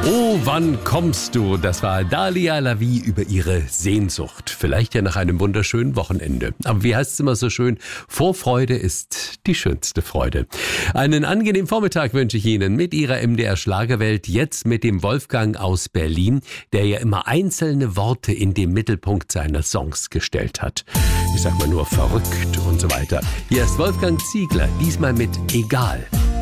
Oh, wann kommst du? Das war Dalia Lavi über ihre Sehnsucht. Vielleicht ja nach einem wunderschönen Wochenende. Aber wie heißt es immer so schön? Vorfreude ist die schönste Freude. Einen angenehmen Vormittag wünsche ich Ihnen mit Ihrer MDR Schlagerwelt. Jetzt mit dem Wolfgang aus Berlin, der ja immer einzelne Worte in den Mittelpunkt seiner Songs gestellt hat. Ich sag mal nur verrückt und so weiter. Hier ist Wolfgang Ziegler, diesmal mit Egal.